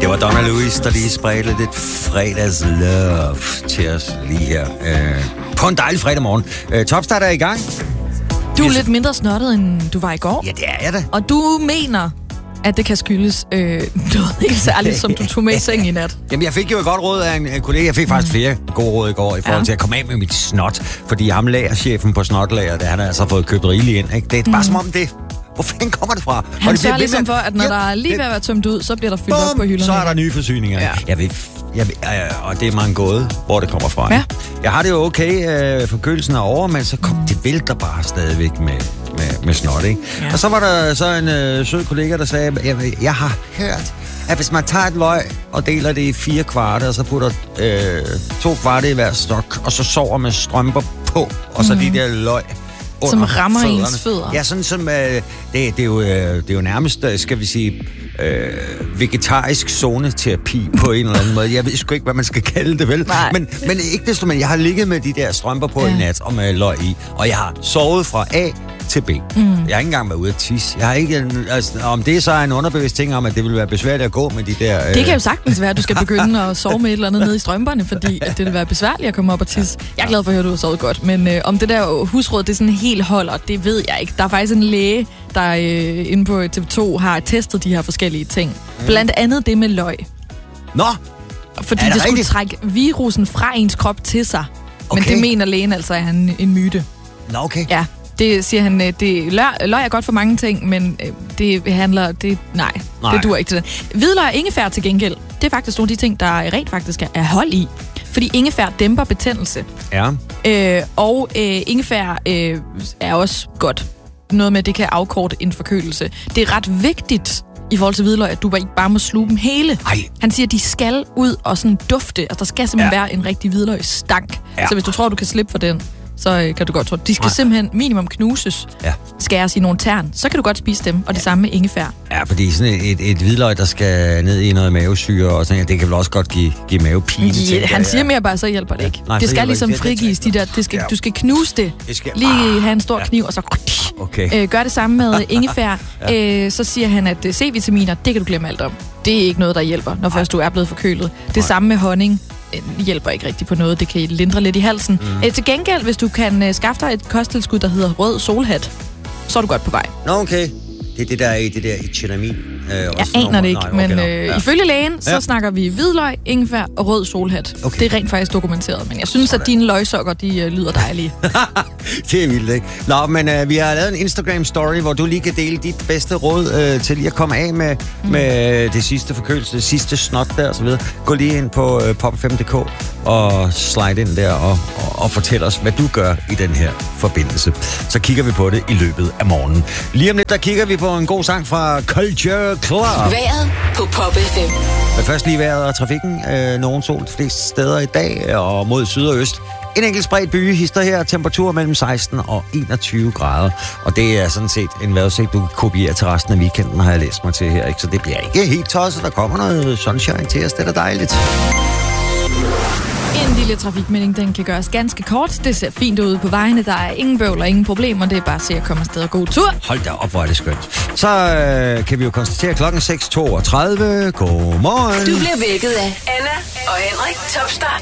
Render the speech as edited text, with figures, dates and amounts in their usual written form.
var Donna Louise, der lige spredte lidt fredagslove til os lige her. På en dejlig fredag morgen. Topstart er i gang. Du er lidt mindre snottet, end du var i går. Ja, det er jeg da. Og du mener, at det kan skyldes noget helt særligt, som du tog med i seng i nat. Jamen, jeg fik jo et godt råd af en kollega. Jeg fik faktisk flere gode råd i går i forhold til at komme af med mit snot. Fordi ham lagerchefen på snotlager, han har altså fået købt rigeligt ind. Ikke? Det er bare som om det... Hvor fanden kommer det fra? Han sørger ligesom for, at når der er lige ved at være tømt ud, så bliver der fyldt op på hylderne. Så er der nye forsyninger. Ja. Og det er mange gåde, hvor det kommer fra. Ja. Jeg har det jo okay, forkølelsen er over, men så det vælter bare stadigvæk med snot, ikke? Ja. Og så var der så en sød kollega, der sagde, jeg har hørt, at hvis man tager et løg og deler det i 4 kvarte, og så putter 2 kvarte i hver stok, og så sover med strømper på, og så de der løg som rammer fødderne. Ens fødder. Ja, sådan som... Det er jo nærmest, skal vi sige, vegetarisk zoneterapi på en eller anden måde. Jeg ved sgu ikke, hvad man skal kalde det, vel? Men ikke desto, men jeg har ligget med de der strømper på i nat, og med løg i, og jeg har sovet fra A til B. Jeg har ikke engang været ude at tisse. Jeg har ikke... om det så er en underbevidst ting om, at det vil være besværligt at gå med de der... Det kan jo sagtens være, at du skal begynde at sove med et eller andet nede i strømperne, fordi at det vil være besværligt at komme op og tisse. Jeg er glad for at høre, at du har sovet godt, men om det der husråd, det er sådan helt holder, det ved jeg ikke. Der er faktisk en læge, der inde på TV2 har testet de her forskellige ting. Blandt andet det med løg. Nå! Fordi det skulle trække virusen fra ens krop til sig. Men det mener lægen altså, at han en myte. Nå, okay. Ja. Det siger han, løg er godt for mange ting, men det dur ikke til det. Hvidløg og ingefær til gengæld, det er faktisk nogle af de ting, der rent faktisk er hold i. Fordi ingefær dæmper betændelse. Ja. Og ingefær er også godt. Noget med, at det kan afkorte en forkølelse. Det er ret vigtigt i forhold til hvidløg, at du ikke bare må sluge dem hele. Ej. Han siger, at de skal ud og sådan dufte. Altså, der skal simpelthen være en rigtig hvidløgsstank. Ja. Så hvis du tror, du kan slippe for den, så kan du godt tro. De skal simpelthen minimum knuses, skæres i nogle tern. Så kan du godt spise dem, og det samme med ingefær. Ja, fordi sådan et hvidløg, der skal ned i noget mavesyre, og sådan, det kan vel også godt give mavepine. Han siger mere bare, så hjælper det ikke. Nej, det skal ligesom frigives, de der. Du skal knuse det. Lige have en stor kniv, og så gør det samme med ingefær. Så siger han, at C-vitaminer, det kan du glemme alt om. Det er ikke noget, der hjælper, når først du er blevet forkølet. Det samme med honning. Hjælper ikke rigtig på noget. Det kan lindre lidt i halsen. Til gengæld, hvis du kan skaffe dig et kosttilskud, der hedder rød solhat, så er du godt på vej. Nå, okay. Det er det der i etinamin. Jeg aner det ikke, men ifølge lægen, så snakker vi hvidløg, ingefær og rød solhat. Okay. Det er rent faktisk dokumenteret, men jeg synes, at dine løgsokker, de lyder dejlige. Det er vildt, ikke? Nå, men vi har lavet en Instagram-story, hvor du lige kan dele dit bedste råd til lige at komme af med det sidste forkølelse, det sidste snot der og så videre. Gå lige ind på pop5.dk og slide ind der og fortæl os, hvad du gør i den her forbindelse. Så kigger vi på det i løbet af morgenen. Lige om lidt, der kigger vi på en god sang fra Culture Club. Vejret på Pop FM. Men først lige vejret og trafikken. Nogen sol de fleste steder i dag, og mod syd og øst. En enkelt spredt byhister her. Temperatur mellem 16 og 21 grader. Og det er sådan set en vejrudsigt, du kan kopiere til resten af weekenden, har jeg læst mig til her. Ikke? Så det bliver ikke helt tosset. Der kommer noget sunshine til os. Det er da dejligt. En lille trafikmelding, den kan gøres ganske kort. Det ser fint ud på vejene. Der er ingen bøvl og ingen problemer. Det er bare at se at komme afsted og god tur. Hold da op, hvor er det skønt. Så kan vi jo konstatere klokken 6.32. Godmorgen. Du bliver vækket af Anna og Henrik. Topstart.